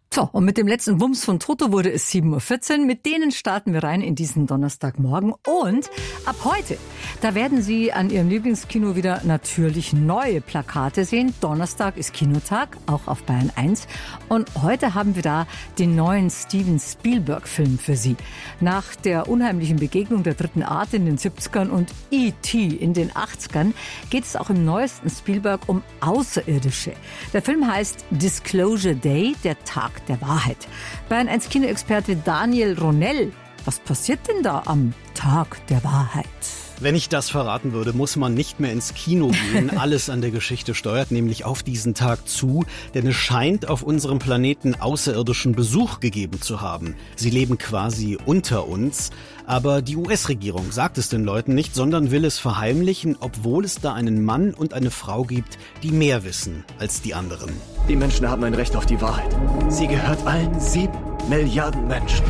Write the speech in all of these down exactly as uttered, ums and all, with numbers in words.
So, und mit dem letzten Wumms von Toto wurde es sieben Uhr vierzehn. Mit denen starten wir rein in diesen Donnerstagmorgen. Und ab heute, da werden Sie an Ihrem Lieblingskino wieder natürlich neue Plakate sehen. Donnerstag ist Kinotag, auch auf Bayern eins. Und heute haben wir da den neuen Steven Spielberg-Film für Sie. Nach der unheimlichen Begegnung der dritten Art in den siebzigern und E T in den achtzigern geht es auch im neuesten Spielberg um Außerirdische. Der Film heißt Disclosure Day, der Tag der Wahrheit. Bayern eins Kinoexperte Daniel Ronell, was passiert denn da am Tag der Wahrheit? Wenn ich das verraten würde, muss man nicht mehr ins Kino gehen. Alles an der Geschichte steuert nämlich auf diesen Tag zu, denn es scheint auf unserem Planeten außerirdischen Besuch gegeben zu haben. Sie leben quasi unter uns, aber die U S-Regierung sagt es den Leuten nicht, sondern will es verheimlichen, obwohl es da einen Mann und eine Frau gibt, die mehr wissen als die anderen. Die Menschen haben ein Recht auf die Wahrheit. Sie gehört allen sieben Milliarden Menschen.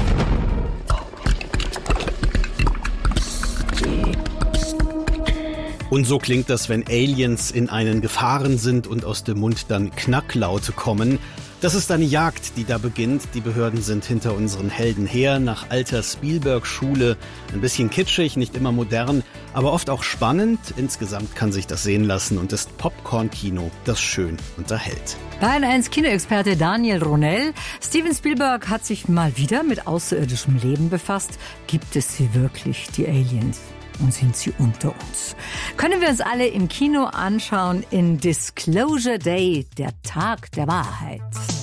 Und so klingt das, wenn Aliens in einen gefahren sind und aus dem Mund dann Knacklaute kommen. Das ist eine Jagd, die da beginnt. Die Behörden sind hinter unseren Helden her, nach alter Spielberg-Schule. Ein bisschen kitschig, nicht immer modern, aber oft auch spannend. Insgesamt kann sich das sehen lassen und ist Popcorn-Kino, das schön unterhält. Bayern eins Kinoexperte Daniel Ronell. Steven Spielberg hat sich mal wieder mit außerirdischem Leben befasst. Gibt es sie wirklich, die Aliens? Und sind sie unter uns? Können wir uns alle im Kino anschauen in Disclosure Day, der Tag der Wahrheit.